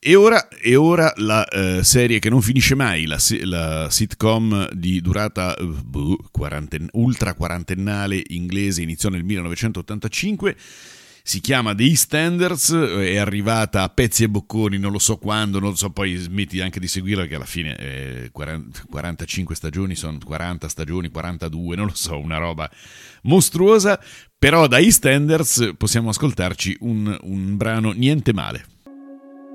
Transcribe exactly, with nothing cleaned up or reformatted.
E ora, e ora la uh, serie che non finisce mai, la, la sitcom di durata uh, quaranten- ultra quarantennale inglese, iniziò nel millenovecentottantacinque, si chiama The EastEnders, è arrivata a pezzi e bocconi, non lo so quando, non lo so, poi smetti anche di seguirla, che alla fine eh, quaranta, quarantacinque stagioni, sono quaranta stagioni, quarantadue, non lo so, una roba mostruosa. Però da EastEnders possiamo ascoltarci un, un brano niente male.